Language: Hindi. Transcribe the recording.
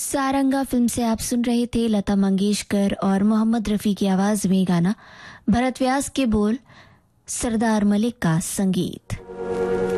सारंगा फिल्म से आप सुन रहे थे लता मंगेशकर और मोहम्मद रफ़ी की आवाज में गाना, भरत व्यास के बोल, सरदार मलिक का संगीत।